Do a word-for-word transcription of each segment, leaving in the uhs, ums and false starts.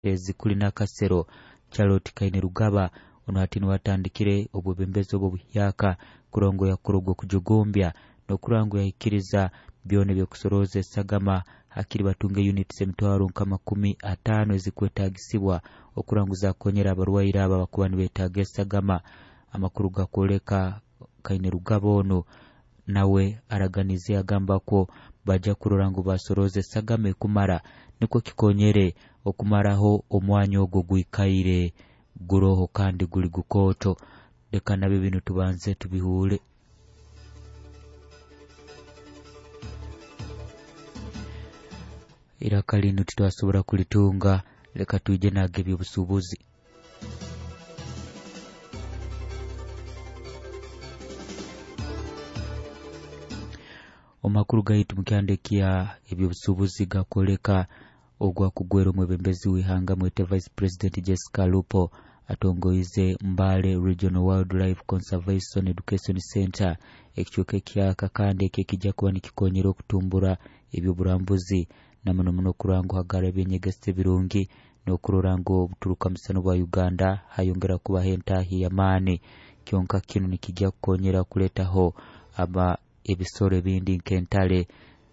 ezikulina kasero Charlotte Kainerugaba ono ati niwatandikire obwebembezi obwo buyaka kurongo ya kurogo kujugumbya no kurango yaikiriza byone byokusoroza esagama hakiri batunge units emitwaro nka makumi atano ezikwetagisibwa okuranguza konyera abarwaire aba bakubani betaga esagama amakuru gakoleka Kainerugaba ono nawe araganize agamba ko baja kurora ngo basoroze esagama kumara niko kikonyere okumaraho omwanyo ogwo gwikaire guroho kandi guli gukoto leka nabe bintu tubanze tubihule. Iraka lino titwasobora kulitunga leka tuje nage by'obusubuzi. Omakuru gaitu mukyandekia ebyobusubuzi gakoleka ogwa kugwero mwebembezi wihanga mwete Vice President Jessica Lupo atongoize Mbale Regional Wildlife Conservation Education Center ekichoke kyaka kandi ekijja kuba nikikonyera okutumbura ebyoburambuzi na muno muno kurango hagara byenyegeste birungi no kurorango buturuka musano bwa Uganda hayongera kuba hentahi ya mane kyonka kino nikijja kukonyera kuletaho aba ebisore bindi nkentale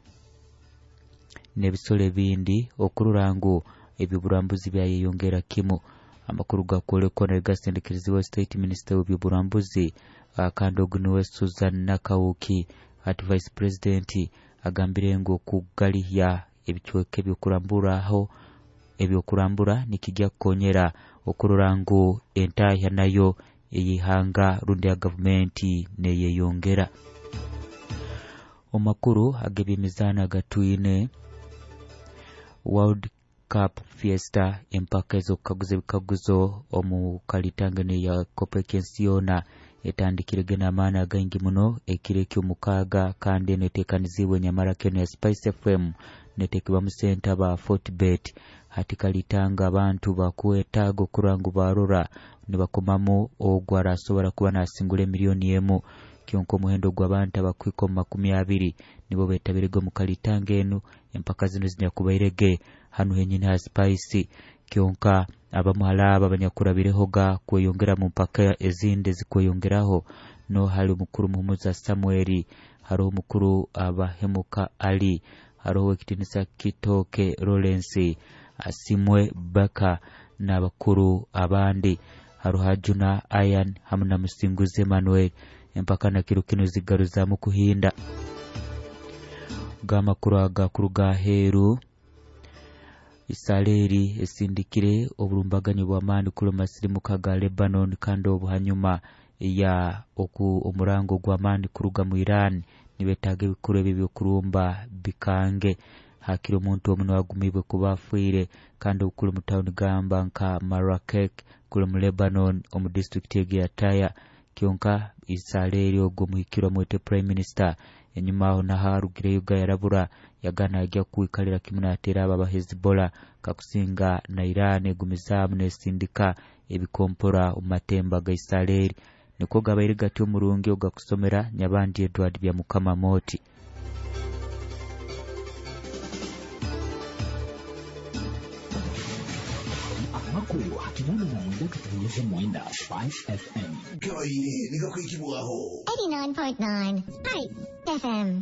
nebisole bindi okururango ebyoburambuzi byayeyongera kimo amakuru gakole kone gasendekiriziwa State Minister w'ebyoburambuzi kandi oguniwe Susan Nakawuki ati Vice President agambire ngo kugalihya ebichweke byokuramburaho ebyokurambura nikijja kukonyera okururango entahya nayo eyihanga rundi ya government neyeyongera. Omakuru agebimizana gatuine World Cup Fiesta empaka ezokukaguza ebikaguzo omu kalitangane ya Copenhagen etandikirege n'amaani againgi muno ekireki omukaaga kandi netekanizibwe nyamara kene ya Spice F M netekibwa mu center ba Fortbet hati kalitanga abantu bakuetago kurangu barora nibakomamu ogwara asobora kuba nasingule miliyoni emu kyonko muhendo gw'abantu abakwiko makumi abiri nibo betabirego mu kalitanga eno empaka zino zinya kubairege hanu henyine ha Spice kyonka abamuhalaba abanyakurabirehoga kweyongera mu mpaka ezinde zikweyongeraho no hali mukuru muhumuza Samueli haro mukuru abahemuka Ali haro wekitinisa Kitoke Lawrence Asimwe Baka n'abakuru abandi haro hajuna Ian hamuna Musinguze Emmanuel empaka na kirukino zigaruza mu kuhinda gamakuru agakuru gaheru Isaleri esindikire oburumbaganyi bw'amani kulo masirimu kaga Lebanon kandi obuhanyuma ya oku omurango gw'amani kuruga mu Iran nibetage bikuru ebyo kurumba bikange hakiri omuntu omuno wagumibwe kubafuire kandi okulu mu town gamba nka Marrakech kulo mu Lebanon omu district ya Taya kyonka Isaleri ogwo muhikiro mwete Prime Minister enyuma aho naharugire yuga yarabura yagana ajya kwikalira kimuna atera aba Hezbollah kakusinga na Iran egumizamu nesindika ebikompora umatemba ga Israel niko gabaire gati omurungi ogakusomera nyabandi Edward bya mukama moti. Makuru hakinana na mwenda katanyesha mwenda Spice F M Kawaii nika kuikibuaho eighty-nine point nine Spice F M.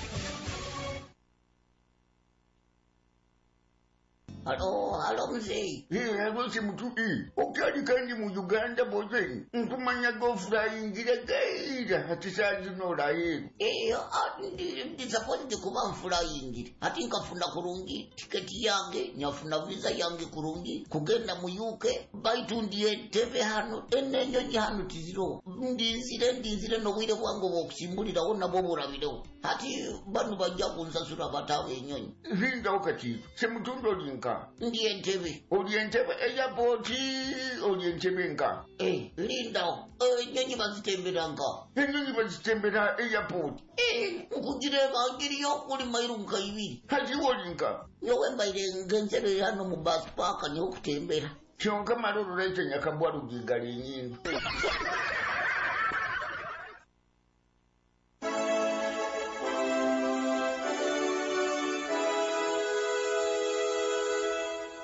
Halo, halo mzee. Hii hago si mtu hii. Okiadi kandi mu Uganda bozen. Nkumanya go flying gira gaira. Hati saji no rae. Eh, andi disappointed kuba flying gira. Hati nkafuna kurungi tiketi yange, nyafuna visa yange kurungi. Kugenda mu U K, baitundie teve hano. Enenyo hano tiziro. Ndizire ndizire no wire bwango bokusimbulira wona bobura bireho. Hati banu bajja kunsasura batawe enyonyi. Hinda okati. Semutundo linka. Ndiye Entebbe. Oli Entebbe airport, oli Entebbe nka. Eh, linda. Eh, nyonyi bazitembera nka. Nyonyi bazitembera airport. Eh, nkugire bangiri yokuli mairu nka ibiri. Hati oli nka. Yowe mbaire ngenzere hano mu bus park ni okutembera. Kyonka maruru lete nyakabwa rugigali nyingi.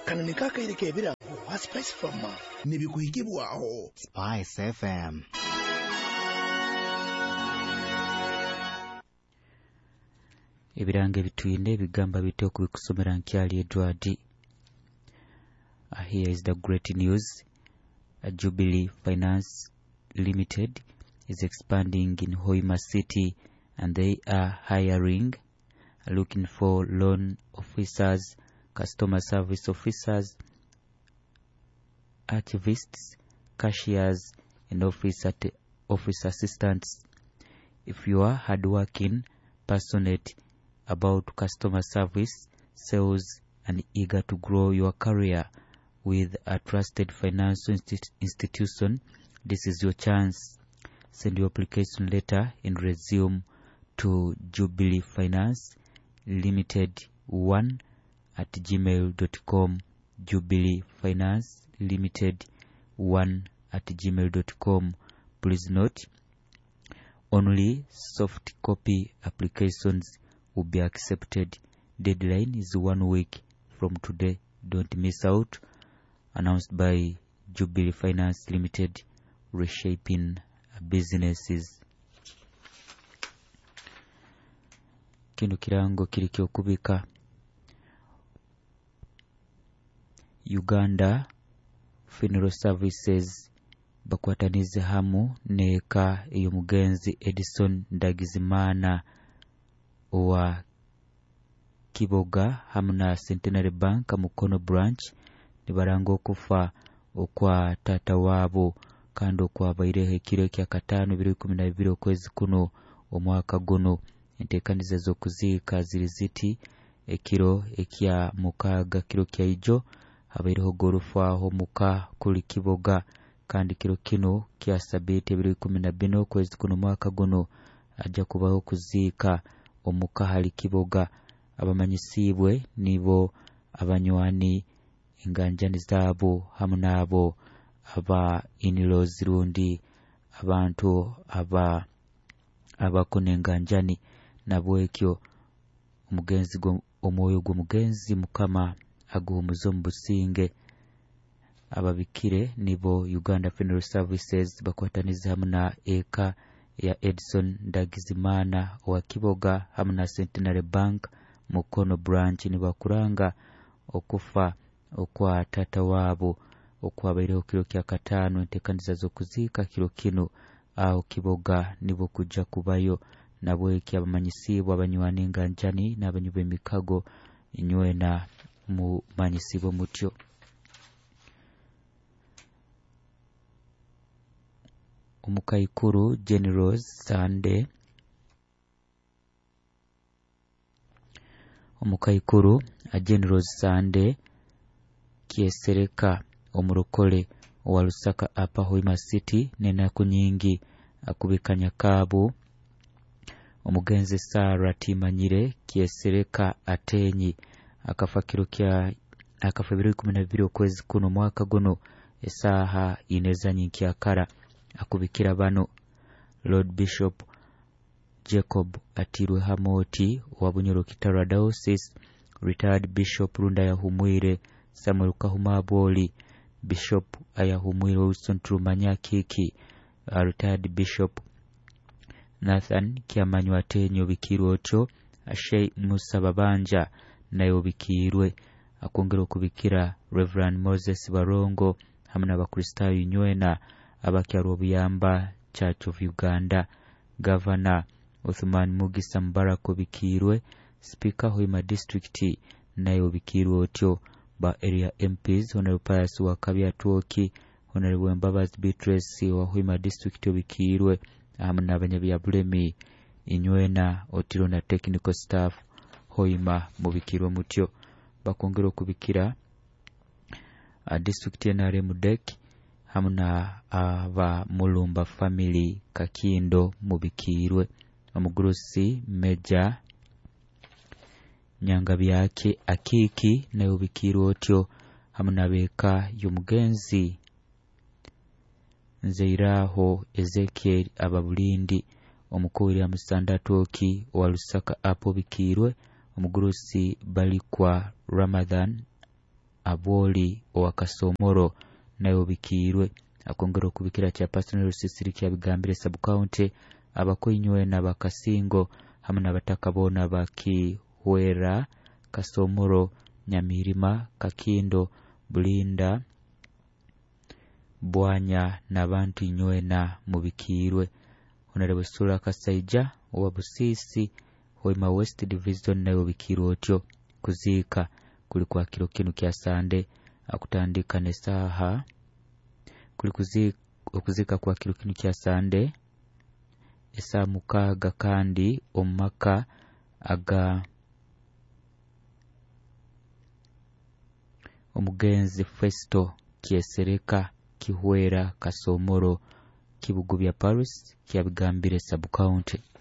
kanani kakairika ebira wa Spice Farm nibikuhigibwaho Spice F M. Ebirange bitwine bigamba bito kubikusomera nkyali Edward. Uh, here is the great news. Uh, Jubilee Finance Limited is expanding in Hoima City and they are hiring, uh, looking for loan officers, customer service officers, archivists, cashiers, and office, at- office assistants. If you are hardworking, passionate about customer service, sales, and eager to grow your career with a trusted financial insti- institution, this is your chance. Send your application letter and resume to Jubilee Finance Limited one at gmail dot com. Jubilee Finance Limited one at gmail dot com. Please note, only soft copy applications will be accepted. Deadline is one week from today. Don't miss out. Announced by Jubilee Finance Limited, reshaping businesses. Kino kirango kiriki okubika Uganda Funeral Services bakwatanize hamu neeka ey'omugenzi Edison Ndagizimana wa Kiboga hamu na Centenary Bank Mukono branch nibaranga okufa okwa tata wabo kandi okwabaire ekiro kya katano biro kumi na bibiri okwezi kuno omwaka guno. Enteekaniza z'okuziika ziri ziti ekiro ekya mukaaga kiro kya ijo habaireho gorufaho muka kuli Kiboga kandi kiro kino kya sabiti biro kumi na bina okwezi kuno mwaka guno ajja kubaho kuziika omuka hali Kiboga. Abamanyisibwe nibo abanywani enganjani zaabo hamu naabo aba in-laws rundi abantu aba abakone enganjani nabwekyo omugenzi omwoyo gw'omugenzi mukama aguhumuza mu businge. Ababikire nibo Uganda Funeral Services bakwataniza hamu na eka ya Edison Ndagizimana wa Kiboga hamu na Centenary Bank Mukono branch nibakuranga okufa okwa tata wabo okwabaireho kiro kya katano. Enteekaniza z'okuziika kiro kino aho Kiboga nibo kujja kubayo nabweki abamanyisibwa abanywani enganjani n'abanywi b'emikago inywena mu manyisibwa mutyo. Omukaikuru General Sande Omukaikuru a General Sande Kyesereka omurokole owa Lusaka apa Hoima City n'enaku nyingi akubikanya kaabu omugenzi Sara Timanyire Kyesereka atenyi akafa kiro kya akafa biro kumi na bibiri okwezi kuno mwaka guno esaaha ineza nyinkya akubikira bano Lord Bishop Jacob Atirwe Hamoti wa Bunyoro Kitara Diocese, Retired Bishop Runda Yahumwire Samuel Kahuma Boli, Bishop Ayahumwire Wilson Trumanya Kiki, uh, Retired Bishop Nathan Kiamanywa Tenyo bikirwe otyo Ashei Musa Babanja nayo bikirwe akongera okubikira Reverend Moses Barongo hamwe n'abakristayo nywena abakyaro obuyamba Church of Uganda, Governor Othman Mugisa Mbarako bikirwe, Speaker Hoima District nayo bikirwe otyo ba area M Ps Honorable Pius wa Kabyatwoki, Honorable Mbabazi Beatrice wa Hoima District bikirwe hamwe n'abanyabya Bulemi inywena otiro na technical staff Hoima mu bikirwe mutyo. Bakongera okubikira a district enare Mudek hamwe na aba Mulumba family Kakindo mu bikirwe. Omugurusi Meja Nyangabyake Akiki nayo bikirwe otyo hamwe n'abeka y'omugenzi Nzeiraho Ezekiel Ababulindi omukuru ya Musandatoki wa Lusaka apo bikirwe. Omugurusi Balikwa Ramadan Aboli owa Kasomoro nayo bikirwe akongera okubikira kya personal sisiri kya bigambire sub county abakoinywe na bakasingo hamwe n'abataka bona bakihwera Kasomoro Nyamirima Kakindo Bulinda Bwanya n'abantu inywena mu bikirwe Honorable Sura Kasaija owa Busisi Hoima West Division nayo bikirwe otyo kuzika kuli kwa kiro kinu kya Sande akutandika nesaha kuli kuzika okuzika kwa kiro kinu kya Sande esa mukaga kandi omaka aga omugenzi Festo Kyesereka Kihwera Kasomoro Kibugubya Paris kya bigambire sub county